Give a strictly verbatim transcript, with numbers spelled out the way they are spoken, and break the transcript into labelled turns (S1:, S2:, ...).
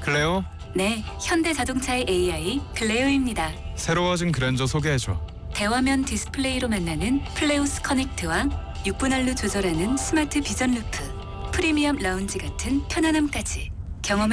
S1: 클레오?
S2: 네, 현대자동차의 에이아이 클레오입니다.
S1: 새로워진 그랜저 소개해줘.
S2: 대화면 디스플레이로 만나는 플레우스 커넥트와 육 분 안로 조절하는 스마트 비전 루프, 프리미엄 라운지 같은 편안함까지 경험해